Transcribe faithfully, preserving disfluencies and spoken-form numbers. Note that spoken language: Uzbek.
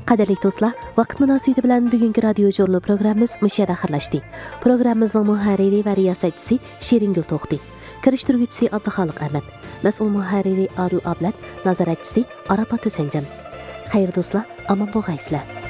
Qadirli do'stlar, vaqt munosabati bilan bugungi radio jurnal programmamiz mushada axirlashdi. Programmamizning muharriri va riyosatchisi Shiringul To'xti, kirishtiruvchisi Abduxoliq Ahmad, mas'ul muharriri Adil Ablat, nazoratchisi Arafat Husanjon. Xayr do'stlar, omon bo'lgaysizlar.